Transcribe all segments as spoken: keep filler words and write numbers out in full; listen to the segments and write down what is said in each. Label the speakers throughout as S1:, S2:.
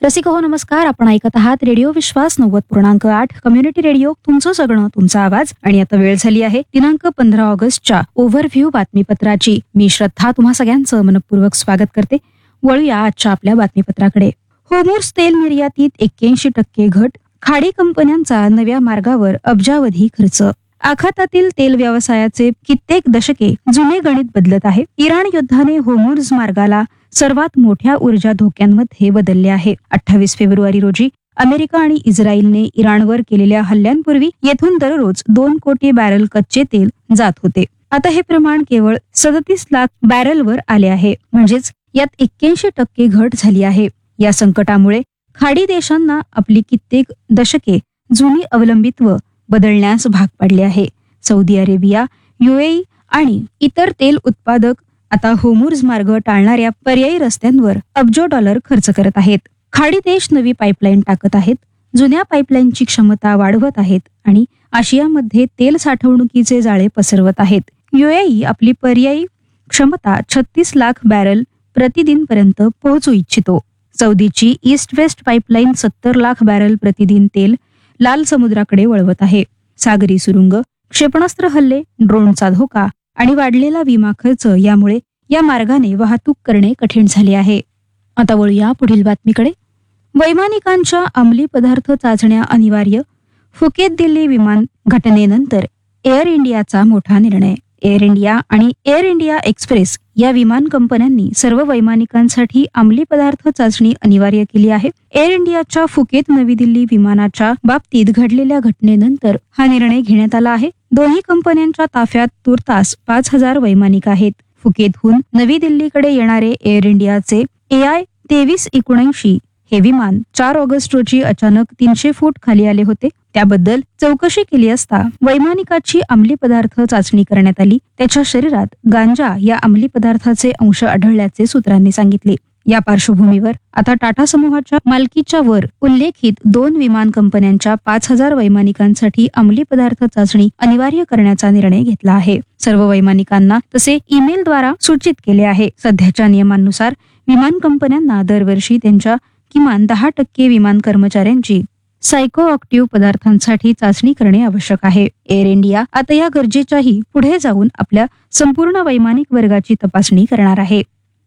S1: रसिक हो नमस्कार. आपण ऐकत आहात रेडिओ विश्वास नव्वद पूर्णांक आठ कम्युनिटी रेडिओ. तुमचं सगळं तुमचा आवाज. आणि आता वेळ झाली आहे दिनांक पंधरा ऑगस्टच्या ओव्हरव्ह्यू बातमीपत्राची. मी श्रद्धा तुम्हा सगळ्यांचं मनपूर्वक स्वागत करते. वळूया आजच्या आपल्या बातमीपत्राकडे. होर्मुझ तेल निर्यातीत एक्क्याऐंशी टक्के घट. खाडी कंपन्यांचा नव्या मार्गावर अब्जावधी खर्च. आखातातील तेल व्यवसायाचे कित्येक दशके जुने गणित बदलत आहे. इराण युद्धाने होर्मुझ मार्गाला सर्वात मोठ्या ऊर्जा धोक्यांमध्ये बदलले आहे. अठ्ठावीस फेब्रुवारी रोजी अमेरिका आणि इस्रायलने इराणवर केलेल्या हल्ल्यांपूर्वी येथून दररोज दोन कोटी बॅरल कच्चे तेल जात होते. आता हे प्रमाण केवळ सदतीस लाख बॅरलवर आले आहे. म्हणजेच यात एक्क्याऐंशी टक्के घट झाली आहे. या संकटामुळे खाडी देशांना आपली कित्येक दशके जुनी अवलंबित्व बदलण्यास भाग पाडले आहे. सौदी अरेबिया, युएई आणि इतर तेल उत्पादक आता होर्मुझ मार्ग टाळणाऱ्या पर्यायी रस्त्यांवर अब्जो डॉलर खर्च करत आहेत. खाडी देश नवी पाईपलाईन टाकत आहेत, जुन्या पाईपलाईनची क्षमता वाढवत आहेत आणि आशियामध्ये तेल साठवणुकीचे जाळे पसरवत आहेत. युएई आपली पर्यायी क्षमता छत्तीस लाख बॅरल प्रतिदिन पर्यंत पोहोचू इच्छितो. सौदीची ईस्ट वेस्ट पाईपलाईन सत्तर लाख बॅरल प्रतिदिन तेल लाल समुद्राकडे वळवत आहे. सागरी सुरुंग, क्षेपणास्त्र हल्ले, ड्रोनचा धोका आणि वाढलेला विमा खर्च यामुळे या मार्गाने वाहतूक करणे कठीण झाले आहे. आता वळूया पुढील बातमीकडे. वैमानिकांच्या अंमली पदार्थ चाचण्या अनिवार्य. फुकेत दिल्ली विमान घटनेनंतर एअर इंडियाचा मोठा निर्णय. एअर इंडिया आणि एअर इंडिया एक्सप्रेस या विमान कंपन्यांनी सर्व वैमानिकांसाठी अंमली पदार्थ चाचणी अनिवार्य केली आहे. एअर इंडियाच्या फुकेत नवी दिल्ली विमानाच्या बाबतीत घडलेल्या घटनेनंतर हा निर्णय घेण्यात आला आहे. दोन्ही कंपन्यांच्या ताफ्यात तुर्तास पाच हजार वैमानिक आहेत. फुकेतहून नवी दिल्लीकडे येणारे एअर इंडियाचे ए आय तेवीस एकोणऐंशी हे विमान चार ऑगस्ट रोजी अचानक तीनशे फूट खाली आले होते. त्याबद्दल चौकशी केली असता वैमानिकाची अंमली पदार्थ चाचणी करण्यात आली. त्याच्या शरीरात गांजा या अंमली पदार्थाचे अंश आढळल्याचे सूत्रांनी सांगितले. या पार्श्वभूमीवर आता टाटा समूहाच्या मालकीच्या वर उल्लेखित दोन विमान कंपन्यांच्या पाच हजार वैमानिकांसाठी अंमली पदार्थ चाचणी अनिवार्य करण्याचा निर्णय घेतला आहे. सर्व वैमानिकांना तसे ईमेलद्वारा सूचित केले आहे. सध्याच्या नियमांनुसार विमान कंपन्यांना दरवर्षी त्यांच्या किमान दहा टक्के विमान कर्मचाऱ्यांची सायकोअॅक्टिव्ह पदार्थांसाठी चाचणी करणे आवश्यक आहे. एअर इंडिया आता या गरजेच्याही पुढे जाऊन आपल्या संपूर्ण वैमानिक वर्गाची तपासणी करणार आहे.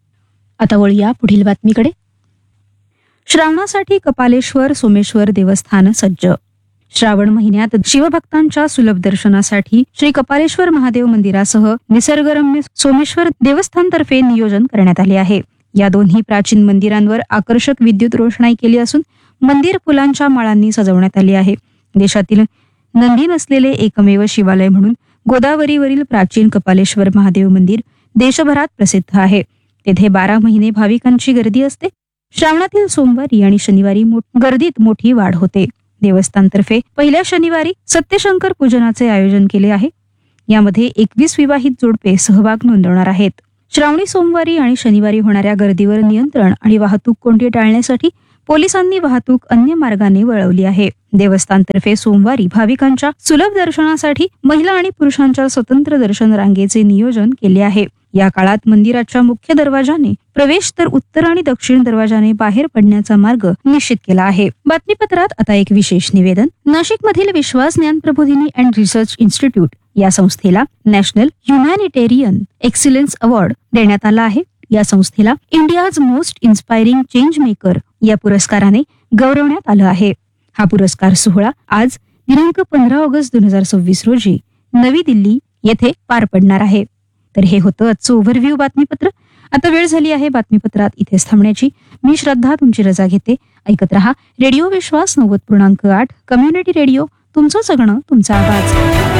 S1: आता वळूया पुढील बातमीकडे. श्रावणासाठी कपालेश्वर सोमेश्वर देवस्थान सज्ज. श्रावण महिन्यात शिवभक्तांच्या सुलभ दर्शनासाठी श्री कपालेश्वर महादेव मंदिरासह निसर्गरम्य सोमेश्वर देवस्थानतर्फे नियोजन करण्यात आले आहे. या दोन्ही प्राचीन मंदिरांवर आकर्षक विद्युत रोषणाई केली असून मंदिर फुलांच्या माळांनी सजवण्यात आले आहे. देशातील नंदी नसलेले एकमेव शिवालय म्हणून गोदावरीवरील प्राचीन कपालेश्वर महादेव मंदिर देशभरात प्रसिद्ध आहे. तेथे बारा महिने भाविकांची गर्दी असते. श्रावणातील सोमवारी आणि शनिवारी गर्दीत मोठी वाढ होते. देवस्थानतर्फे पहिल्या शनिवारी सत्यशंकर पूजनाचे आयोजन केले आहे. यामध्ये एकवीस विवाहित जोडपे सहभाग नोंदवणार आहेत. श्रावणी सोमवारी आणि शनिवारी होणाऱ्या गर्दीवर नियंत्रण आणि वाहतूक कोंडी टाळण्यासाठी पोलिसांनी वाहतूक अन्य मार्गाने वळवली आहे. देवस्थानतर्फे सोमवारी भाविकांच्या सुलभ दर्शनासाठी महिला आणि पुरुषांच्या स्वतंत्र दर्शन रांगेचे नियोजन केले आहे. या काळात मंदिराच्या मुख्य दरवाजाने प्रवेश तर उत्तर आणि दक्षिण दरवाजाने बाहेर पडण्याचा मार्ग निश्चित केला आहे. बातमीपत्रात आता एक विशेष निवेदन. नाशिकमधील विश्वास ज्ञान प्रबोधिनी अँड रिसर्च इन्स्टिट्यूट या संस्थेला नॅशनल ह्युमॅनिटेरियन एक्सिलन्स अवॉर्ड देण्यात आला आहे. या संस्थेला India's most inspiring change maker या पुरस्काराने गौरवण्यात आलं आहे. हा पुरस्कार सोहळा आज दिनांक पंधरा ऑगस्ट दोन हजार सव्वीस रोजी नवी दिल्ली येथे पार पडणार आहे. तर हे होतं आजचं ओव्हरव्ह्यू बातमीपत्र. आता वेळ झाली आहे बातमीपत्रात इथेच थांबण्याची. मी श्रद्धा तुमची रजा घेते. ऐकत रहा रेडिओ विश्वास नव्वद पूर्णांक आठ कम्युनिटी रेडिओ. तुमचं सगळं तुमचा आवाज.